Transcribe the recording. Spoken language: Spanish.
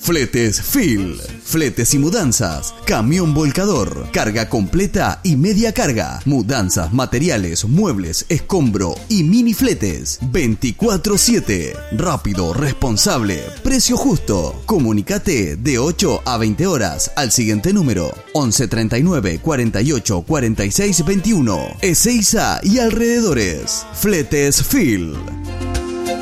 Fletes Phil. Fletes y mudanzas. Camión volcador. Carga completa y media carga. Mudanzas, materiales, muebles, escombro y mini fletes. 24/7. Rápido, responsable, precio justo. Comunícate de 8 a 20 horas al siguiente número: 11 39 48 46 21. Ezeiza y alrededores. Fletes Phil.